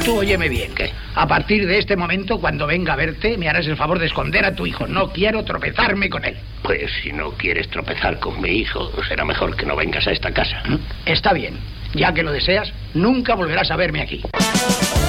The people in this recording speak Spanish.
tú óyeme bien. ¿Qué? A partir de este momento, cuando venga a verte, me harás el favor de esconder a tu hijo. No quiero tropezarme con él. Pues si no quieres tropezar con mi hijo, será mejor que no vengas a esta casa. Está bien. Ya que lo deseas, nunca volverás a verme aquí.